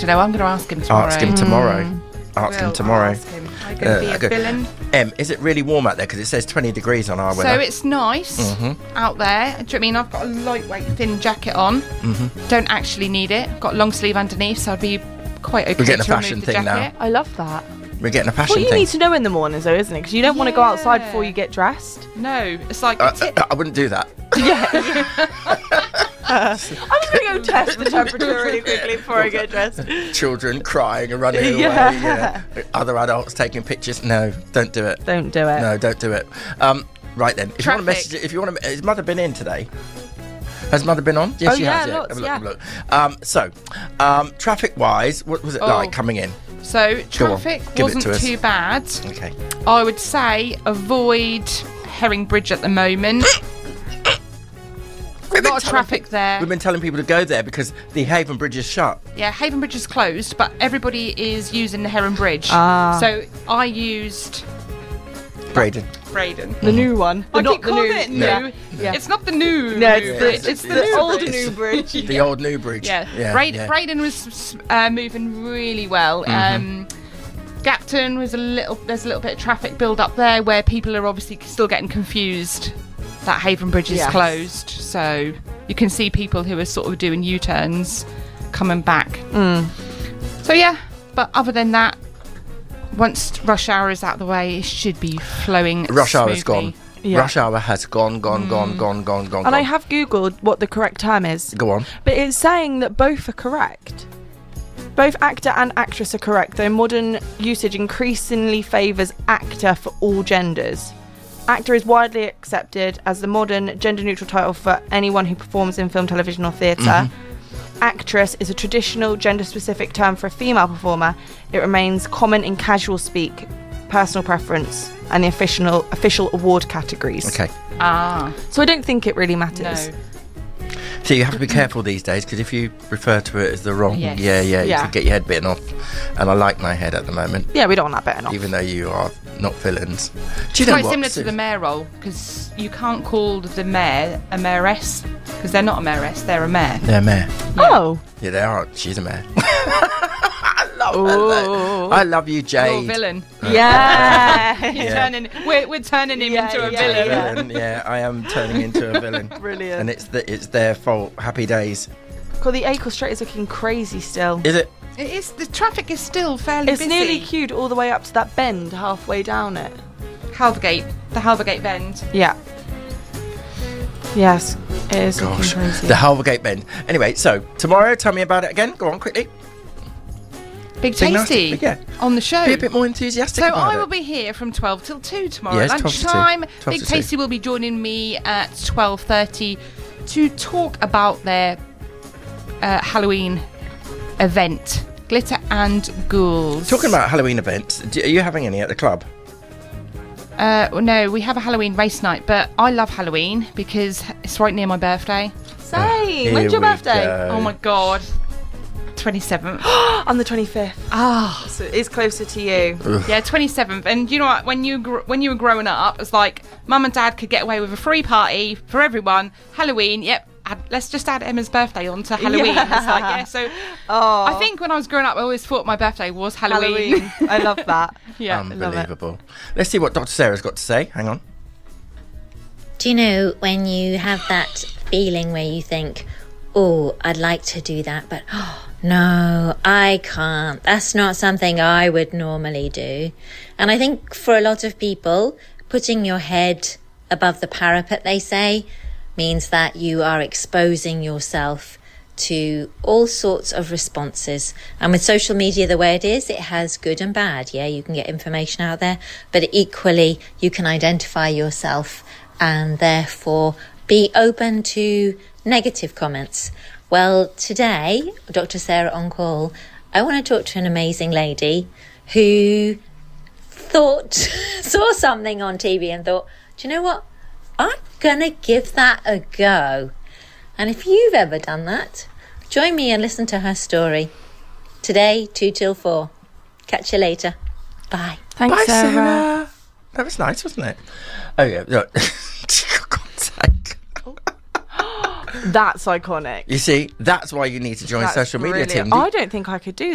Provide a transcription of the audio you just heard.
don't know. I'm going to ask him tomorrow. Ask him tomorrow. Ask him tomorrow. Ask him. I'm going to be a villain. Is it really warm out there? Because it says 20 degrees on our weather. So it's nice out there. Do you know what I mean? I've got a lightweight thin jacket on. Don't actually need it. I've got long sleeve underneath, so I'd be quite okay. We're getting a to remove fashion the thing jacket. now. I love that. We're getting a fashion Well, you thing. need to know in the mornings, though, isn't it? Because you don't want to go outside before you get dressed. No, it's like I wouldn't do that. I'm just going to go test the temperature really quickly before I get dressed. Children crying and running away. Yeah. Other adults taking pictures. No, don't do it. Don't do it. No, don't do it. Right then. If you want to message, has Mother been in today? Has Mother been on? Yes, she has. Lots, Have a look. Traffic-wise, what was it like coming in? So traffic wasn't too bad. Okay. I would say avoid Herring Bridge at the moment. A lot of traffic there. We've been telling people to go there because the Haven Bridge is shut. Yeah, Haven Bridge is closed, but everybody is using the Herring Bridge. So I used Braden. The new one. I Not keep calling it new. Yeah. It's not the new. No, it's the old bridge. new bridge. The old new bridge. Yeah. Braden was moving really well. Gapton was there's a little bit of traffic build up there where people are obviously still getting confused that Haven Bridge is closed. So you can see people who are sort of doing U-turns coming back. So yeah, but other than that, once rush hour is out of the way, it should be flowing Rush hour smoothly. is gone. Yeah. Rush hour has gone. And I have Googled what the correct term is. Go on. But it's saying that both are correct. Both actor and actress are correct, though modern usage increasingly favours actor for all genders. Actor is widely accepted as the modern gender-neutral title for anyone who performs in film, television or theatre. Actress is a traditional gender-specific term for a female performer. It remains common in casual speak, personal preference and the official award categories. Okay. So I don't think it really matters. No. So you have to be careful these days because if you refer to it as the wrong, you could get your head bitten off. And I like my head at the moment, Yeah, we don't want that bitten off. even though you are not villains. Do you It's know quite what? similar to the mayor role because you can't call the mayor a mayoress because they're not a mayoress, they're a mayor. They're mayor. Oh. Yeah, they are. She's a mayor. I love her. I love you, Jade. You're a villain. Yeah. We're turning him into a villain. Yeah, I am turning into a villain. Brilliant. And it's their fault. Happy days. God, the Acre Straight is looking crazy still. Is it? It is. The traffic is still fairly It's busy. nearly queued all the way up to that bend halfway down it. Halvergate, the Halvergate bend. Yeah. Yes, it is Gosh, looking crazy. the Halvergate bend. Anyway, so tomorrow, tell me about it again. Go on, quickly. Big Tasty Yeah. on the show. Be a bit more enthusiastic So about I will it. be here from 12 till 2 tomorrow Yes, at 12 to 2. lunchtime. 12 Big to 2. Tasty will be joining me at 12:30 to talk about their Halloween event, Glitter and Ghouls. Talking about Halloween events, are you having any at the club? Well, no, we have a Halloween race night, but I love Halloween because it's right near my birthday. Same. Here When's your we birthday? go. Oh my god. 27th. On the 25th. Ah. So it's closer to you. Yeah, 27th. And you know what? When you were growing up, it's like mum and dad could get away with a free party for everyone. Halloween, yep. Let's just add Emma's birthday on to Halloween. Yeah. It's like, yeah. So I think when I was growing up, I always thought my birthday was Halloween. I love that. Yeah, I love it. Unbelievable. Let's see what Dr. Sarah's got to say. Hang on. Do you know when you have that feeling where you think, oh, I'd like to do that, but no, I can't. That's not something I would normally do. And I think for a lot of people, putting your head above the parapet, they say, means that you are exposing yourself to all sorts of responses. And with social media the way it is, it has good and bad. Yeah, you can get information out there, but equally you can identify yourself and therefore be open to negative comments. Well, today, Dr. Sarah on call, I want to talk to an amazing lady who saw something on TV and thought, do you know what? I'm going to give that a go. And if you've ever done that, join me and listen to her story. Today, 2 till 4. Catch you later. Bye. Thanks, Bye, Sarah. Sarah. That was nice, wasn't it? Oh, yeah. Look. For God's sake. That's iconic. You see, that's why you need to join That's social media brilliant. team. I don't think I could do